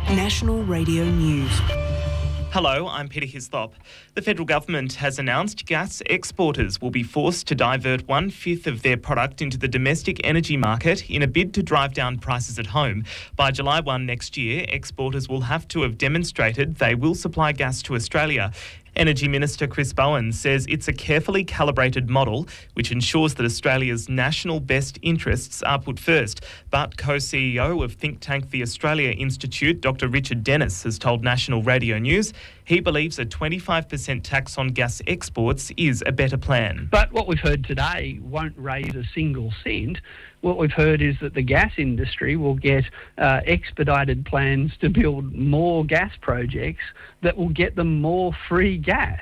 National Radio News. Hello, I'm Peter Hislop. The federal government has announced gas exporters will be forced to divert 1/5 of their product into the domestic energy market in a bid to drive down prices at home. By July 1 next year, exporters will have to have demonstrated they will supply gas to Australia. Energy Minister Chris Bowen says it's a carefully calibrated model which ensures that Australia's national best interests are put first. But co-CEO of think tank the Australia Institute, Dr Richard Dennis, has told National Radio News he believes a 25% tax on gas exports is a better plan. But what we've heard today won't raise a single cent. What we've heard is that the gas industry will get expedited plans to build more gas projects that will get them more free gas.